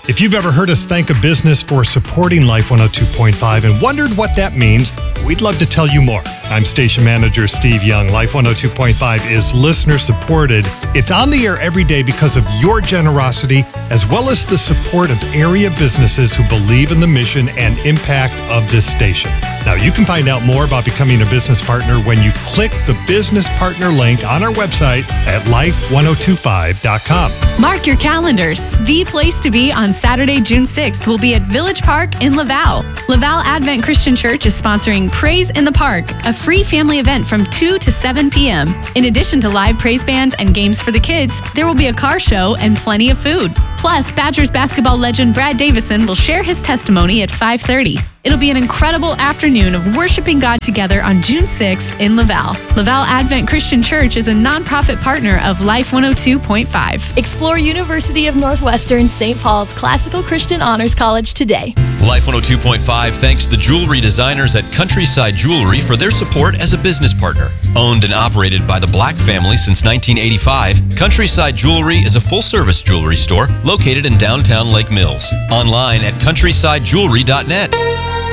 If you've ever heard us thank a business for supporting Life 102.5 and wondered what that means, we'd love to tell you more. I'm station manager Steve Young. Life 102.5 is listener supported. It's on the air every day because of your generosity, as well as the support of area businesses who believe in the mission and impact of this station. Now, you can find out more about becoming a business partner when you click the business partner link on our website at life1025.com. Mark your calendars. The place to be on Saturday, June 6th will be at Village Park in Laval. Laval Advent Christian Church is sponsoring Praise in the Park, a free family event from 2 to 7 p.m. In addition to live praise bands and games for the kids, there will be a car show and plenty of food. Plus, Badgers basketball legend Brad Davison will share his testimony at 5:30. It'll be an incredible afternoon of worshiping God together on June 6th in Laval. Laval Advent Christian Church is a nonprofit partner of Life 102.5. Explore University of Northwestern St. Paul's Classical Christian Honors College today. Life 102.5 thanks the jewelry designers at Countryside Jewelry for their support as a business partner. Owned and operated by the Black family since 1985, Countryside Jewelry is a full-service jewelry store located in downtown Lake Mills. Online at countrysidejewelry.net.